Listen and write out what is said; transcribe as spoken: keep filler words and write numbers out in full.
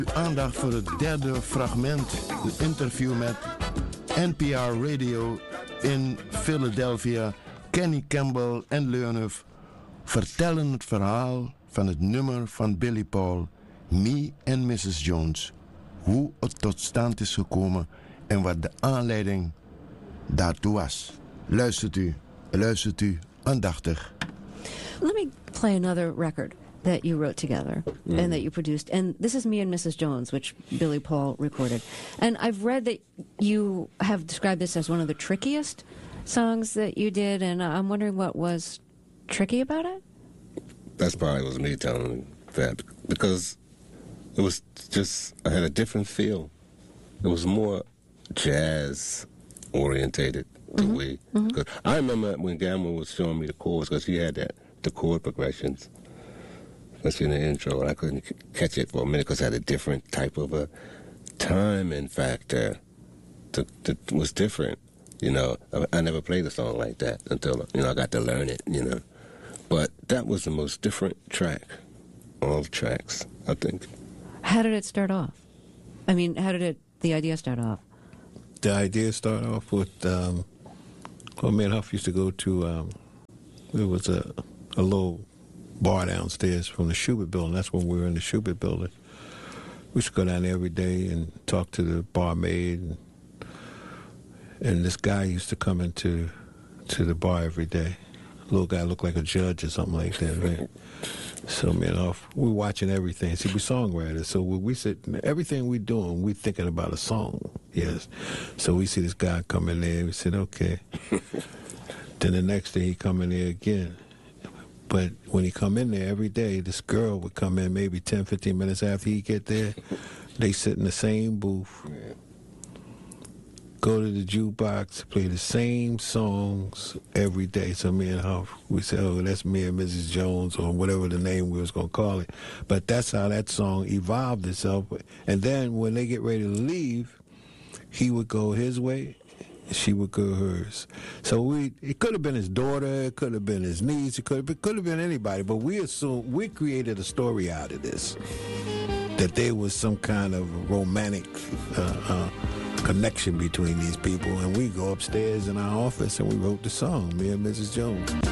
Aandacht voor het derde fragment, een interview met N P R Radio in Philadelphia. Kenny Campbell en Leonard vertellen het verhaal van het nummer van Billy Paul, Me and missus Jones. Hoe het tot stand is gekomen en wat de aanleiding daartoe was. Luistert u, luistert u aandachtig. Let me play another record that you wrote together mm. and that you produced. And this is Me and missus Jones, which Billy Paul recorded. And I've read that you have described this as one of the trickiest songs that you did, and I'm wondering what was tricky about it? That's probably was me telling that, because it was just, I had a different feel. It was more jazz orientated the mm-hmm. way. Mm-hmm. I remember when Gamble was showing me the chords, because he had that the chord progressions, especially in the intro, and I couldn't c- catch it for a minute because it had a different type of a timing factor that was different. You know, I, I never played a song like that until, you know, I got to learn it, you know. But that was the most different track, all tracks, I think. How did it start off? I mean, how did it, the idea start off? The idea started off with, um, well, me and Huff used to go to, um, there was a, a little bar downstairs from the Schubert building. That's when we were in the Schubert building. We used to go down there every day and talk to the barmaid. And, and this guy used to come into to the bar every day. Little guy looked like a judge or something like that, right? So, man, off we watching everything. See, we songwriters, so we, we sit, everything we doing, we thinking about a song, yes. So we see this guy come in there, we said, okay. Then the next day he come in there again. But when he come in there every day, this girl would come in maybe ten, fifteen minutes after he get there. They sit in the same booth, go to the jukebox, play the same songs every day. So me and Huff, we said, oh, that's Me and missus Jones, or whatever the name we was going to call it. But that's how that song evolved itself. And then when they get ready to leave, he would go his way, she would go hers. So we, it could have been his daughter, it could have been his niece, it could have been, could have been anybody, but we assumed, we created a story out of this, that there was some kind of romantic uh, uh, connection between these people, and we go upstairs in our office and we wrote the song, Me and missus Jones.